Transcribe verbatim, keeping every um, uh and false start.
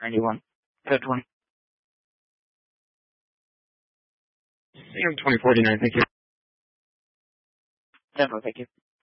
ninety-one. Uh, twenty. twenty forty-nine, thank you. Definitely, thank you.